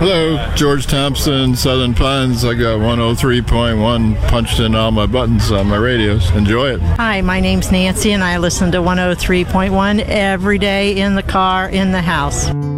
Hello, George Thompson, Southern Pines. I got 103.1 punched in all my buttons on my radios. Enjoy it. Hi, my name's Nancy, and I listen to 103.1 every day in the car, in the house.